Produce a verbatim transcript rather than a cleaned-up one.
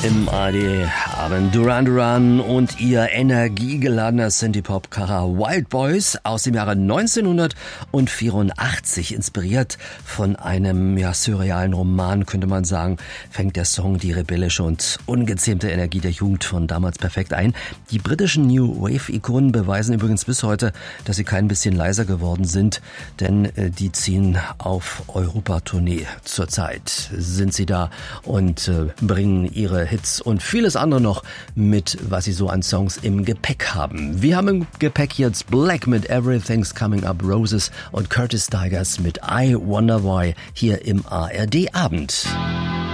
Im A D haben Duran Duran und ihr energiegeladener Synthie-Pop-Kracher Wild Boys aus dem Jahre neunzehnhundertvierundachtzig, inspiriert von einem ja, surrealen Roman, könnte man sagen, fängt der Song die rebellische und ungezähmte Energie der Jugend von damals perfekt ein. Die britischen New Wave-Ikonen beweisen übrigens bis heute, dass sie kein bisschen leiser geworden sind, denn äh, die ziehen auf Europa-Tournee. Zurzeit sind sie da und äh, bringen ihre Hits und vieles andere noch mit, was sie so an Songs im Gepäck haben. Wir haben im Gepäck jetzt Black mit Everything's Coming Up Roses und Curtis Stigers mit I Wonder Why hier im A R D Abend.